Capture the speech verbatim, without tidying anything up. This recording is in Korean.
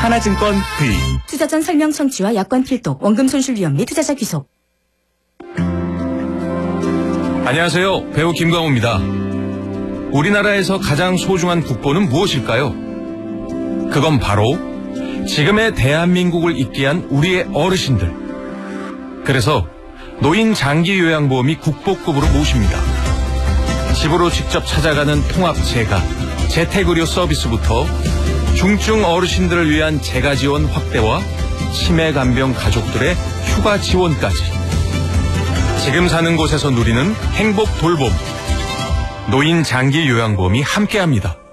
하나증권 브이. 투자 전 설명 청취와 약관 필독, 원금 손실 위험 및 투자자 귀속. 안녕하세요. 배우 김광호입니다. 우리나라에서 가장 소중한 국보는 무엇일까요? 그건 바로 지금의 대한민국을 있게 한 우리의 어르신들. 그래서 노인 장기 요양보험이 국보급으로 모십니다. 집으로 직접 찾아가는 통합재가, 재택의료 서비스부터 중증 어르신들을 위한 재가지원 확대와 치매간병 가족들의 휴가 지원까지, 지금 사는 곳에서 누리는 행복 돌봄, 노인 장기 요양보험이 함께합니다.